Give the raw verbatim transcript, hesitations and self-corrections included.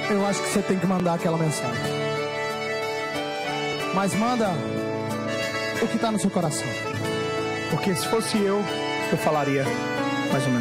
eu acho que você tem que mandar aquela mensagem. Mas manda o que tá no seu coração. Porque se fosse eu, eu falaria mais ou menos.